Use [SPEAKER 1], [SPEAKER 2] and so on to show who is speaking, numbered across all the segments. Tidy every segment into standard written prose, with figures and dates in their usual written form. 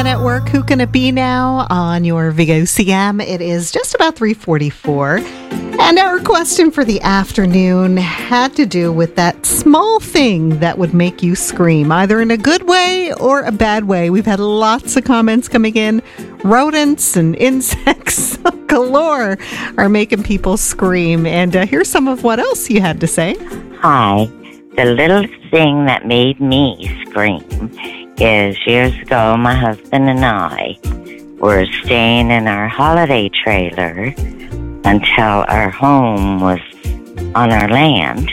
[SPEAKER 1] Men at Work, who can it be now on your VOCM? It is just about 3:44. And our question for the afternoon had to do with that small thing that would make you scream, either in a good way or a bad way. We've had lots of comments coming in. Rodents and insects galore are making people scream. And here's some of what else you had to say.
[SPEAKER 2] Hi. The little thing that made me scream is years ago, my husband and I were staying in our holiday trailer until our home was on our land.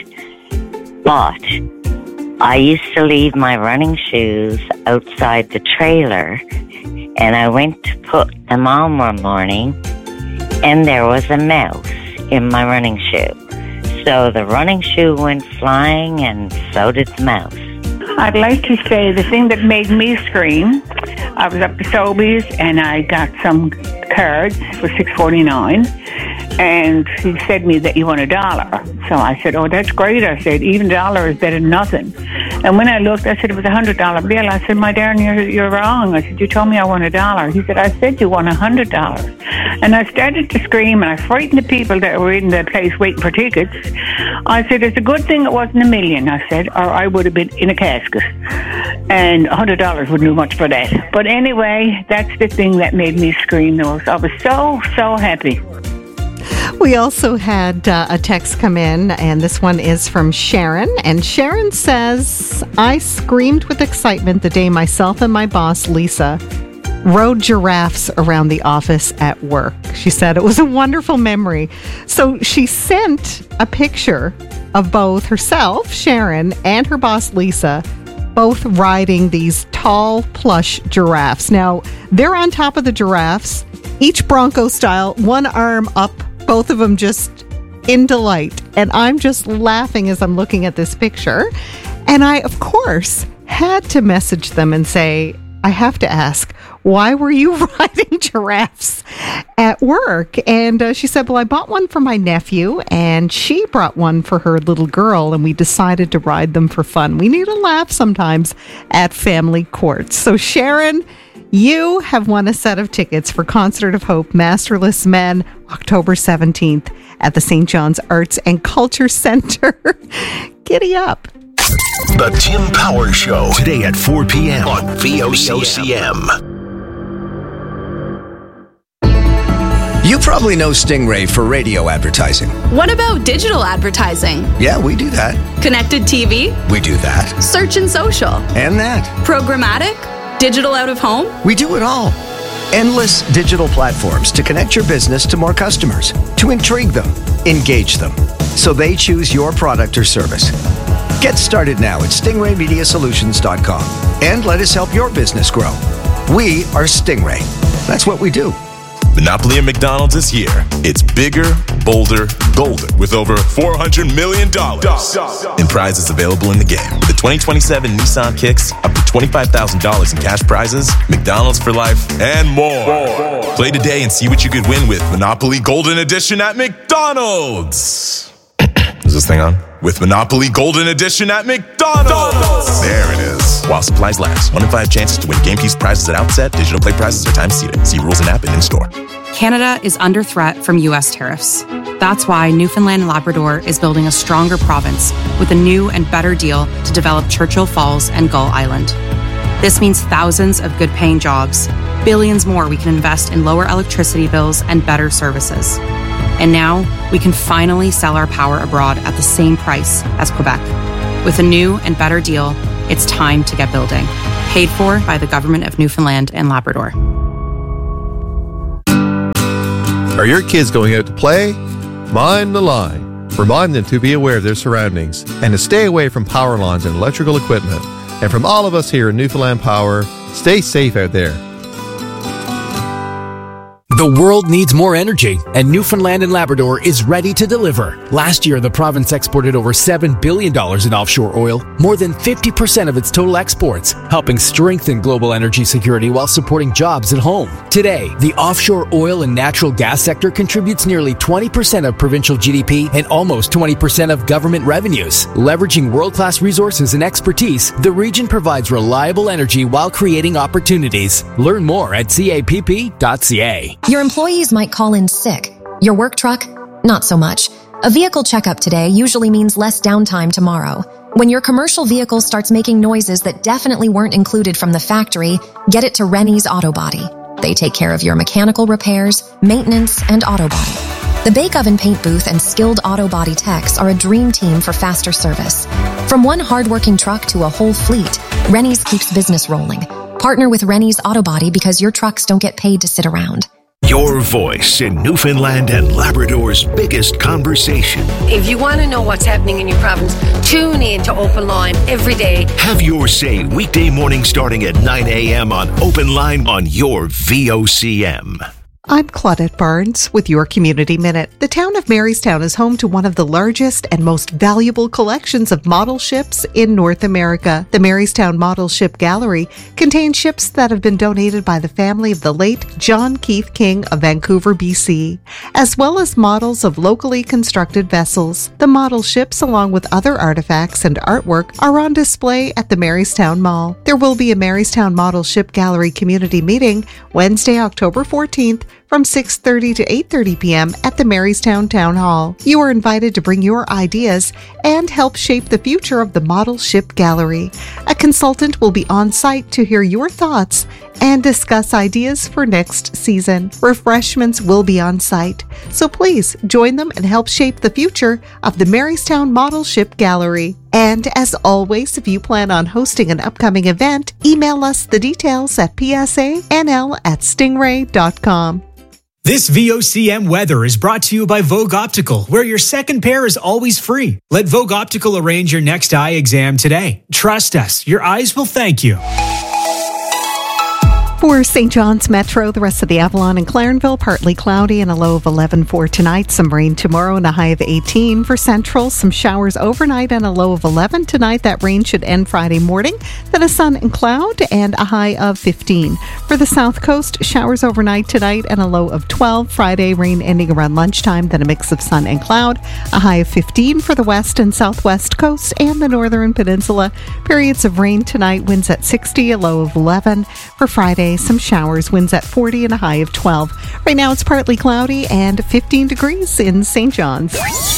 [SPEAKER 2] But I used to leave my running shoes outside the trailer, and I went to put them on one morning, and there was a mouse in my running shoe. So the running shoe went flying, and so did the mouse.
[SPEAKER 3] I'd like to say the thing that made me scream, I was up to Sobeys and I got some cards for $6.49, and he said to me that you won $1. So I said, oh, that's great. I said, even $1 is better than nothing. And when I looked, I said it was a $100 bill. I said, my darling, you're wrong. I said, you told me I won $1. He said, I said you won $100. And I started to scream, and I frightened the people that were in the place waiting for tickets. I said, it's a good thing it wasn't $1 million, I said, or I would have been in a casket. And $100 wouldn't do much for that. But anyway, that's the thing that made me scream the most. I was so happy.
[SPEAKER 1] We also had a text come in, and this one is from Sharon. And Sharon says, I screamed with excitement the day myself and my boss, Lisa, rode giraffes around the office at work. She said it was a wonderful memory. So she sent a picture of both herself, Sharon, and her boss, Lisa, both riding these tall, plush giraffes. Now, they're on top of the giraffes, each Bronco style, one arm up, both of them just in delight. And I'm just laughing as I'm looking at this picture. And I, of course, had to message them and say, I have to ask, why were you riding giraffes at work? And she said, well, I bought one for my nephew, and she brought one for her little girl, and we decided to ride them for fun. We need a laugh sometimes at family courts. So Sharon, you have won a set of tickets for Concert of Hope, Masterless Men, October 17th at the St. John's Arts and Culture Center. Giddy up.
[SPEAKER 4] The Tim Power Show, today at 4 p.m. on VOCM.
[SPEAKER 5] You probably know Stingray for radio advertising.
[SPEAKER 6] What about digital advertising?
[SPEAKER 5] Yeah, we do that.
[SPEAKER 6] Connected TV?
[SPEAKER 5] We do that.
[SPEAKER 6] Search and social?
[SPEAKER 5] And that.
[SPEAKER 6] Programmatic? Digital out of home?
[SPEAKER 5] We do it all. Endless digital platforms to connect your business to more customers, to intrigue them, engage them, so they choose your product or service. Get started now at stingraymediasolutions.com and let us help your business grow. We are Stingray. That's what we do.
[SPEAKER 7] Monopoly at McDonald's is here. It's bigger, bolder, golden, with over $400 million in prizes available in the game. With the 2027 Nissan Kicks, up to $25,000 in cash prizes, McDonald's for life, and more. Play today and see what you could win with Monopoly Golden Edition at McDonald's. Is this thing on? With Monopoly Golden Edition at McDonald's. There it is. While supplies last. 1 in 5 chances to win game piece prizes at outset. Digital play prizes are time seated. See rules and app and in-store.
[SPEAKER 8] Canada is under threat from U.S. tariffs. That's why Newfoundland and Labrador is building a stronger province with a new and better deal to develop Churchill Falls and Gull Island. This means thousands of good-paying jobs, billions more we can invest in lower electricity bills and better services. And now, we can finally sell our power abroad at the same price as Quebec. With a new and better deal, it's time to get building. Paid for by the Government of Newfoundland and Labrador.
[SPEAKER 9] Are your kids going out to play? Mind the line. Remind them to be aware of their surroundings and to stay away from power lines and electrical equipment. And from all of us here at Newfoundland Power, stay safe out there.
[SPEAKER 10] The world needs more energy, and Newfoundland and Labrador is ready to deliver. Last year, the province exported over $7 billion in offshore oil, more than 50% of its total exports, helping strengthen global energy security while supporting jobs at home. Today, the offshore oil and natural gas sector contributes nearly 20% of provincial GDP and almost 20% of government revenues. Leveraging world-class resources and expertise, the region provides reliable energy while creating opportunities. Learn more at capp.ca.
[SPEAKER 11] Your employees might call in sick. Your work truck? Not so much. A vehicle checkup today usually means less downtime tomorrow. When your commercial vehicle starts making noises that definitely weren't included from the factory, get it to Rennie's Auto Body. They take care of your mechanical repairs, maintenance, and auto body. The Bake Oven Paint Booth and skilled auto body techs are a dream team for faster service. From one hardworking truck to a whole fleet, Rennie's keeps business rolling. Partner with Rennie's Auto Body because your trucks don't get paid to sit around.
[SPEAKER 4] Your voice in Newfoundland and Labrador's biggest conversation.
[SPEAKER 12] If you want to know what's happening in your province, tune in to Open Line every day.
[SPEAKER 4] Have your say weekday morning starting at 9 a.m. on Open Line on your VOCM.
[SPEAKER 1] I'm Claudette Barnes with your Community Minute. The town of Marystown is home to one of the largest and most valuable collections of model ships in North America. The Marystown Model Ship Gallery contains ships that have been donated by the family of the late John Keith King of Vancouver, BC, as well as models of locally constructed vessels. The model ships, along with other artifacts and artwork, are on display at the Marystown Mall. There will be a Marystown Model Ship Gallery community meeting Wednesday, October 14th, from 6:30 to 8:30 p.m. at the Marystown Town Hall. You are invited to bring your ideas and help shape the future of the Model Ship Gallery. A consultant will be on site to hear your thoughts and discuss ideas for next season. Refreshments will be on site, so please join them and help shape the future of the Marystown Model Ship Gallery. And as always, if you plan on hosting an upcoming event, email us the details at psanl@stingray.com.
[SPEAKER 13] This VOCM weather is brought to you by Vogue Optical, where your second pair is always free. Let Vogue Optical arrange your next eye exam today. Trust us, your eyes will thank you.
[SPEAKER 1] For St. John's Metro, the rest of the Avalon and Clarenville, partly cloudy and a low of 11 for tonight. Some rain tomorrow and a high of 18. For Central, some showers overnight and a low of 11 tonight. That rain should end Friday morning. Then a sun and cloud and a high of 15. For the South Coast, showers overnight tonight and a low of 12. Friday, rain ending around lunchtime, then a mix of sun and cloud. A high of 15 for the West and Southwest Coast and the Northern Peninsula. Periods of rain tonight, winds at 60, a low of 11. For Friday, some showers, winds at 40 and a high of 12. Right now it's partly cloudy and 15 degrees in St. John's.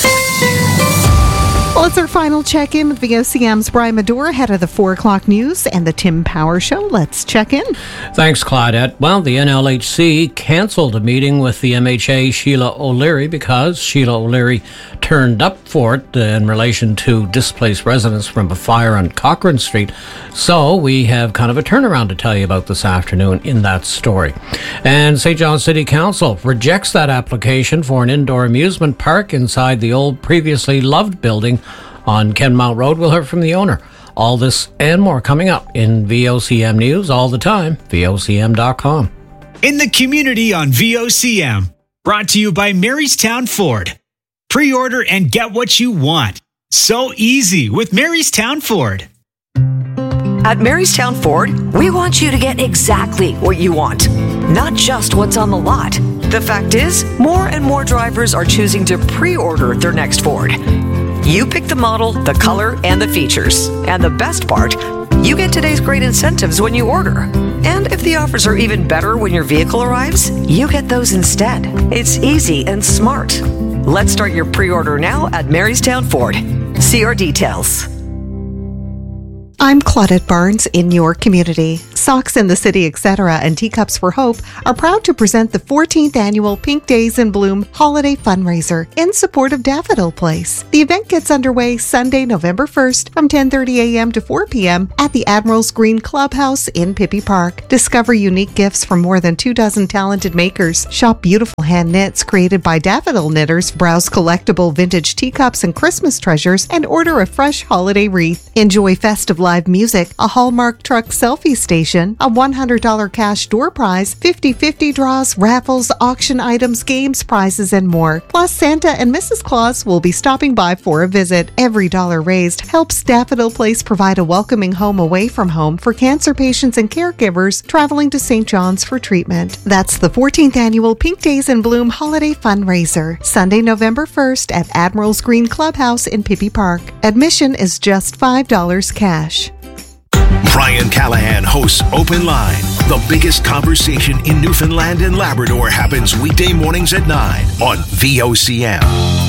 [SPEAKER 1] Well, it's our final check-in with VOCM's Brian Medora ahead of the 4 o'clock news and the Tim Power Show. Let's check in.
[SPEAKER 14] Thanks, Claudette. Well, the NLHC canceled a meeting with the MHA Sheila O'Leary because Sheila O'Leary turned up for it in relation to displaced residents from a fire on Cochrane Street. So we have kind of a turnaround to tell you about this afternoon in that story. And St. John City Council rejects that application for an indoor amusement park inside the old previously loved building on Kenmount Road. We'll hear from the owner. All this and more coming up in VOCM News all the time, VOCM.com.
[SPEAKER 13] In the community on VOCM, brought to you by Marystown Ford. Pre-order and get what you want. So easy with Marystown Ford.
[SPEAKER 15] At Marystown Ford, we want you to get exactly what you want, not just what's on the lot. The fact is, more and more drivers are choosing to pre-order their next Ford. You pick the model, the color, and the features. And the best part, you get today's great incentives when you order. And if the offers are even better when your vehicle arrives, you get those instead. It's easy and smart. Let's start your pre-order now at Marystown Ford. See our details.
[SPEAKER 1] I'm Claudette Barnes in your community. Socks in the City, etc. and Teacups for Hope are proud to present the 14th annual Pink Days in Bloom holiday fundraiser in support of Daffodil Place. The event gets underway Sunday, November 1st from 10:30 a.m. to 4 p.m. at the Admiral's Green Clubhouse in Pippi Park. Discover unique gifts from more than 24 talented makers. Shop beautiful hand knits created by daffodil knitters. Browse collectible vintage teacups and Christmas treasures and order a fresh holiday wreath. Enjoy festive live music, a Hallmark truck selfie station, participation, a $100 cash door prize, 50/50 draws, raffles, auction items, games, prizes, and more. Plus, Santa and Mrs. Claus will be stopping by for a visit. Every dollar raised helps Daffodil Place provide a welcoming home away from home for cancer patients and caregivers traveling to St. John's for treatment. That's the 14th annual Pink Days in Bloom Holiday Fundraiser, Sunday, November 1st at Admiral's Green Clubhouse in Pippi Park. Admission is just $5 cash.
[SPEAKER 4] Brian Callahan hosts Open Line. The biggest conversation in Newfoundland and Labrador happens weekday mornings at 9 on VOCM.